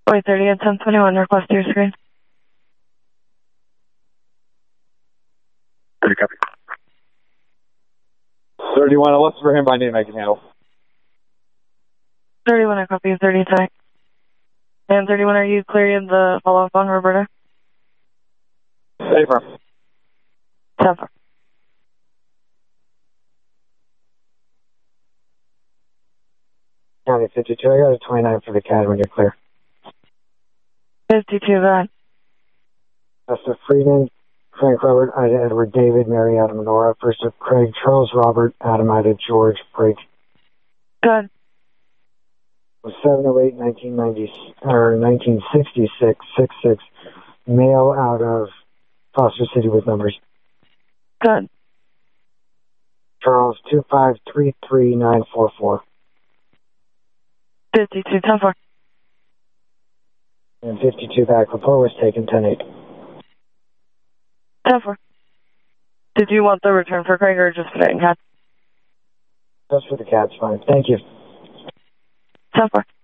Wait, 30 at 1021, request to your screen. 30 copy. 31, I'll look for him by name I can handle. 31, I copy, 30 tonight. And 31, are you clearing the follow-up on Roberta? Safer. 10-4. County 52, I got a 29 for the CAD when you're clear. 52, go ahead. Joseph Freeman, Frank Robert, Ida Edward David, Mary Adam Nora, first of Craig, Charles Robert, Adam Ida George, Break. Go ahead. 708, 1966, 66, male out of Foster City with numbers. Go ahead. Charles 2533944. 52, 10-4. And 52 back. Report was taken 10-8. 10-4. Did you want the return for Craig or just for the CAD? Just for the CAD's fine. Thank you. 10-4.